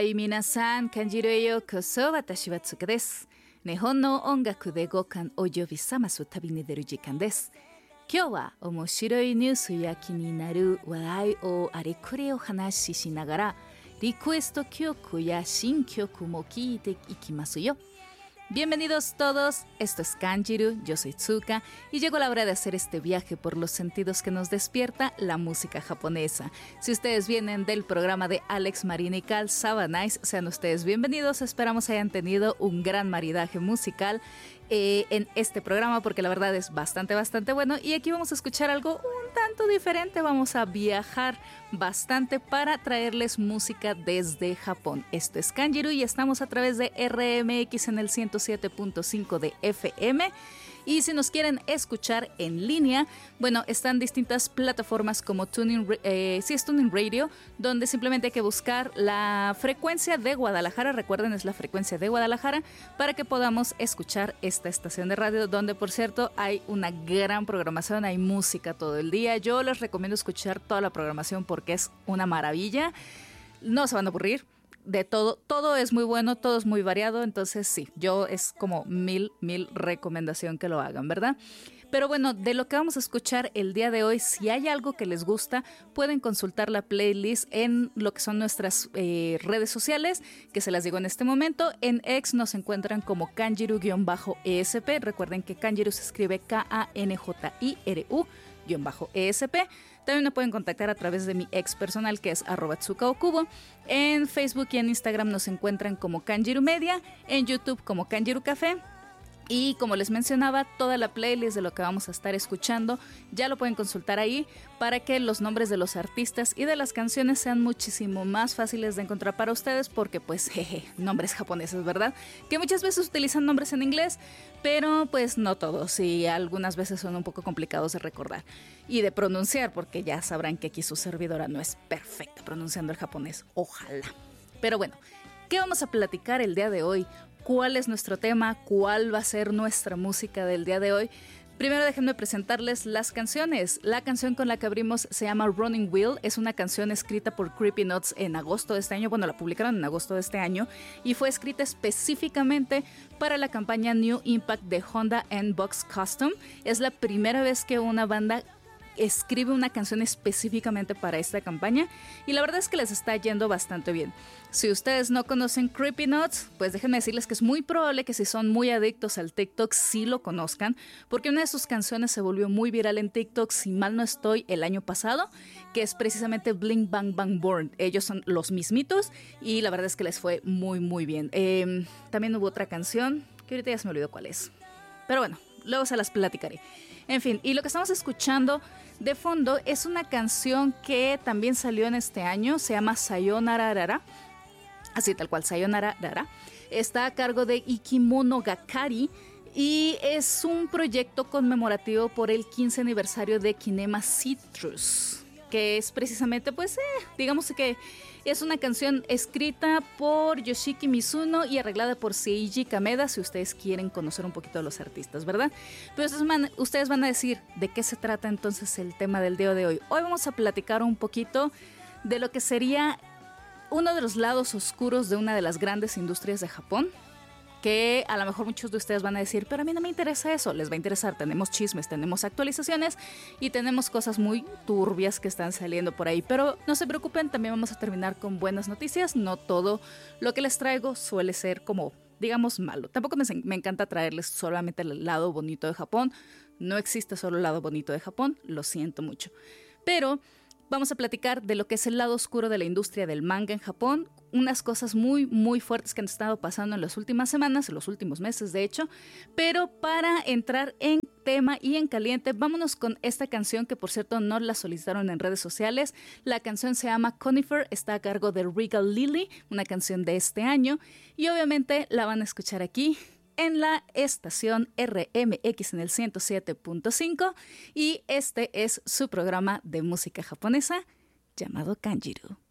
Minasan, kanjiru yo koso watashi wa Tsuka desu. Nihon no ongaku de gokan o yobi-samasu tabi ni deru jikan desu. 今日は面白いニュースや気になる話題をあれこれお話ししながらリクエスト曲や新曲も聴いていきますよ。Bienvenidos todos, esto es Kanjiru, yo soy Tsuka y llegó la hora de hacer este viaje por los sentidos que nos despierta la música japonesa. Si ustedes vienen del programa de Alex Marín y Cal Sabanais, sean ustedes bienvenidos, esperamos hayan tenido un gran maridaje musical en este programa porque la verdad es bastante bueno y aquí vamos a escuchar algo un tanto diferente, vamos a viajar bastante para traerles música desde Japón. Esto es Kanjiru y estamos a través de RMX en el 107.5 de FM. Y si nos quieren escuchar en línea, bueno, están distintas plataformas como Tuning Radio, donde simplemente hay que buscar la frecuencia de Guadalajara, recuerden es la frecuencia de Guadalajara, para que podamos escuchar esta estación de radio, donde por cierto hay una gran programación, hay música todo el día. Yo les recomiendo escuchar toda la programación porque es una maravilla, no se van a aburrir. De todo es muy bueno, todo es muy variado, entonces sí, yo es como mil recomendación que lo hagan, ¿verdad? Pero bueno, de lo que vamos a escuchar el día de hoy, si hay algo que les gusta, pueden consultar la playlist en lo que son nuestras redes sociales, que se las digo en este momento. En X nos encuentran como Kanjiru-ESP, recuerden que Kanjiru se escribe KANJIRU-ESP. También me pueden contactar a través de mi ex personal que es @tsukaokubo. En Facebook y en Instagram nos encuentran como Kanjiru Media, en YouTube como Kanjiru Café. Y como les mencionaba, toda la playlist de lo que vamos a estar escuchando ya lo pueden consultar ahí para que los nombres de los artistas y de las canciones sean muchísimo más fáciles de encontrar para ustedes porque pues nombres japoneses, ¿verdad? Que muchas veces utilizan nombres en inglés, pero pues no todos y algunas veces son un poco complicados de recordar y de pronunciar porque ya sabrán que aquí su servidora no es perfecta pronunciando el japonés, ojalá. Pero bueno, ¿qué vamos a platicar el día de hoy? ¿Cuál es nuestro tema? ¿Cuál va a ser nuestra música del día de hoy? Primero déjenme presentarles las canciones. La canción con la que abrimos se llama Running Wheel. Es una canción escrita por Creepy Nuts en agosto de este año. Bueno, la publicaron en agosto de este año y fue escrita específicamente para la campaña New Impact de Honda N-Box Custom. Es la primera vez que una banda escribe una canción específicamente para esta campaña y la verdad es que les está yendo bastante bien. Si ustedes no conocen Creepy Nuts, pues déjenme decirles que es muy probable que si son muy adictos al TikTok sí lo conozcan, porque una de sus canciones se volvió muy viral en TikTok, si mal no estoy, el año pasado, que es precisamente Bling Bang Bang Born. Ellos son los mismitos y la verdad es que les fue muy bien. También hubo otra canción que ahorita ya se me olvidó cuál es, pero bueno, luego se las platicaré. En fin, y lo que estamos escuchando de fondo es una canción que también salió en este año, se llama Sayonara Rara, así tal cual, Sayonara Rara. Está a cargo de Ikimono Gakari y es un proyecto conmemorativo por el 15 aniversario de Kinema Citrus, que es precisamente, pues, digamos que es una canción escrita por Yoshiki Mizuno y arreglada por Seiji Kameda, si ustedes quieren conocer un poquito de los artistas, ¿verdad? Pero ustedes van a decir, ¿de qué se trata entonces el tema del día de hoy? Hoy vamos a platicar un poquito de lo que sería uno de los lados oscuros de una de las grandes industrias de Japón, que a lo mejor muchos de ustedes van a decir, pero a mí no me interesa eso. Les va a interesar, tenemos chismes, tenemos actualizaciones y tenemos cosas muy turbias que están saliendo por ahí, pero no se preocupen, también vamos a terminar con buenas noticias. No todo lo que les traigo suele ser como, digamos, malo. Tampoco me encanta traerles solamente el lado bonito de Japón, no existe solo el lado bonito de Japón, lo siento mucho, pero vamos a platicar de lo que es el lado oscuro de la industria del manga en Japón, unas cosas muy fuertes que han estado pasando en las últimas semanas, en los últimos meses de hecho, pero para entrar en tema y en caliente, vámonos con esta canción que por cierto no la solicitaron en redes sociales. La canción se llama Conifer, está a cargo de Regal Lily, una canción de este año y obviamente la van a escuchar aquí en la estación RMX en el 107.5 y este es su programa de música japonesa llamado Kanjiru.